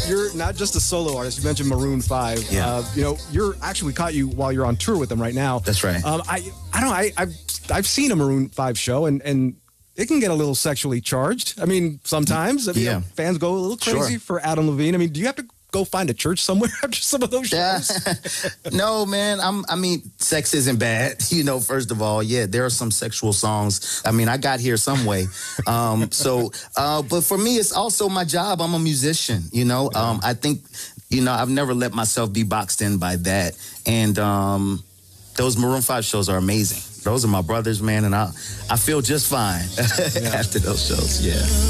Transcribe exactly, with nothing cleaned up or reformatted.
you're not just a solo artist. You mentioned Maroon five. Yeah. Uh, you know, you're actually we caught you while you're on tour with them right now. That's right. Um, I I don't know. I I've, I've seen a Maroon five show and and. It can get a little sexually charged. I mean, sometimes I mean, Yeah. you know, fans go a little crazy Sure. for Adam Levine. I mean, do you have to go find a church somewhere after some of those shows? Yeah. No, man. I'm. I mean, sex isn't bad. You know, first of all, yeah, there are some sexual songs. I mean, I got here some way. Um, so, uh, but for me, it's also my job. I'm a musician. You know, um, I think, you know, I've never let myself be boxed in by that. And um, those Maroon five shows are amazing. Those are my brothers, man, and I, I feel just fine after those shows. Yeah.